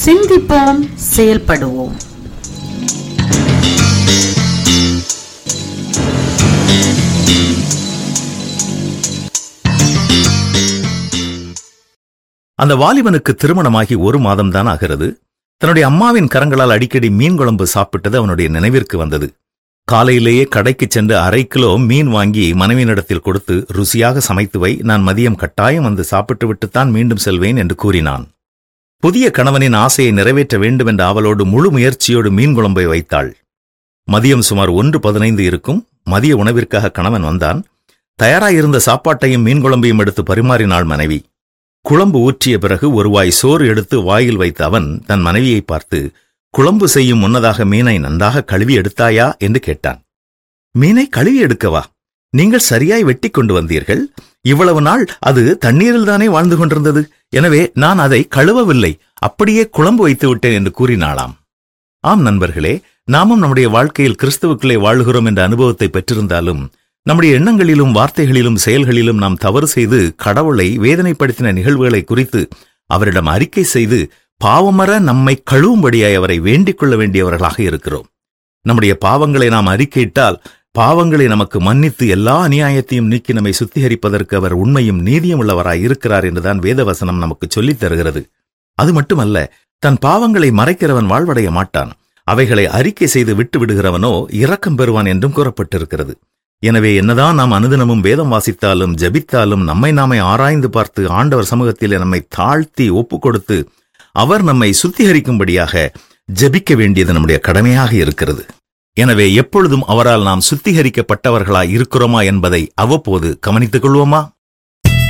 சிந்திப்போம், செயல்படுவோம். அந்த வாலிபனுக்கு திருமணமாகி 1 மாதம்தான் ஆகிறது. தன்னுடைய அம்மாவின் கரங்களால் அடிக்கடி மீன் குழம்பு சாப்பிட்டது அவனுடைய நினைவிற்கு வந்தது. காலையிலேயே கடைக்கு சென்று 1/2 கிலோ மீன் வாங்கி மனைவியினிடத்தில் கொடுத்து, ருசியாக சமைத்து வை, நான் மதியம் கட்டாயம் வந்து சாப்பிட்டு விட்டுத்தான் மீண்டும் செல்வேன் என்று கூறினான். புதிய கணவனின் ஆசையை நிறைவேற்ற வேண்டும் என்ற ஆவலோடு முழு முயற்சியோடு மீன் குழம்பை வைத்தாள். மதியம் சுமார் 1:15 இருக்கும். மதிய உணவிற்காக கணவன் வந்தான். தயாராயிருந்த சாப்பாட்டையும் மீன் குழம்பையும் எடுத்து பரிமாறினாள் மனைவி. குழம்பு ஊற்றிய பிறகு 1 வாய் சோறு எடுத்து வாயில் வைத்த அவன் தன் மனைவியை பார்த்து, குழம்பு செய்யும் முன்னதாக மீனை நன்றாக கழுவி எடுத்தாயா என்று கேட்டான். மீனை கழுவி எடுக்கவா? நீங்கள் சரியாய் வெட்டி கொண்டு வந்தீர்கள். இவ்வளவு நாள் அது தண்ணீரில்தானே வாழ்ந்து கொண்டிருந்தது. எனவே நான் அதை கழுவவில்லை, அப்படியே குழம்பு வைத்து விட்டேன் என்று கூறினாளாம். ஆம் நண்பர்களே, நாமும் நம்முடைய வாழ்க்கையில் கிறிஸ்துவுக்குள்ளே வாழுகிறோம் என்ற அனுபவத்தை பெற்றிருந்தாலும், நம்முடைய எண்ணங்களிலும் வார்த்தைகளிலும் செயல்களிலும் நாம் தவறு செய்து கடவுளை வேதனைப்படுத்தின நிகழ்வுகளை குறித்து அவரிடம் அறிக்கை செய்து பாவமற நம்மை கழுவும்படியாய் அவரை வேண்டிக் கொள்ள வேண்டியவர்களாக இருக்கிறோம். நம்முடைய பாவங்களை நாம் அறிக்கையிட்டால் பாவங்களை நமக்கு மன்னித்து எல்லா அநியாயத்தையும் நீக்கி நம்மை சுத்திகரிப்பதற்கு அவர் உண்மையும் நீதியும் உள்ளவராய் இருக்கிறார் என்றுதான் வேதவசனம் நமக்கு சொல்லித் தருகிறது. அது மட்டுமல்ல, தன் பாவங்களை மறைக்கிறவன் வாழ்வடைய மாட்டான், அவைகளை அறிக்கை செய்து விட்டு விடுகிறவனோ இரக்கம் பெறுவான் என்றும் கூறப்பட்டிருக்கிறது. எனவே என்னதான் நாம் அனுதினமும் வேதம் வாசித்தாலும் ஜெபித்தாலும் நம்மை நாமே ஆராய்ந்து பார்த்து ஆண்டவர் சமூகத்திலே நம்மை தாழ்த்தி ஒப்புக் கொடுத்து அவர் நம்மை சுத்திகரிக்கும்படியாக ஜெபிக்க வேண்டியது நம்முடைய கடமையாக இருக்கிறது. எனவே எப்பொழுதும் அவரால் நாம் சுத்திகரிக்கப்பட்டவர்களாய் இருக்கிறோமா என்பதை அவ்வப்போது கவனித்துக் கொள்வோமா?